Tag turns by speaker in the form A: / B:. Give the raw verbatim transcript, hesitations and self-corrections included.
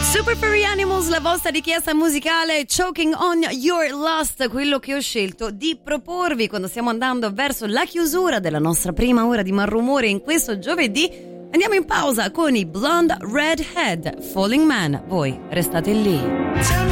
A: Super Furry Animals, la vostra richiesta musicale Choking on Your Lust, quello che ho scelto di proporvi quando stiamo andando verso la chiusura della nostra prima ora di Malrumore in questo giovedì. Andiamo in pausa con i Blonde Redhead, Falling Man. Voi restate lì.